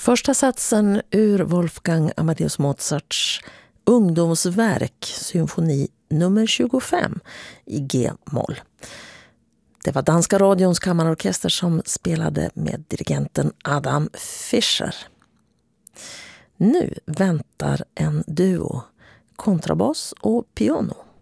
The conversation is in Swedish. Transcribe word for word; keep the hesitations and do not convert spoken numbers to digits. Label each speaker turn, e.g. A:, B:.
A: Första satsen ur Wolfgang Amadeus Mozarts ungdomsverk, symfoni nummer tjugofem i G-moll. Det var Danska radions kammarorkester som spelade med dirigenten Adam Fischer. Nu väntar en duo, kontrabas och piano.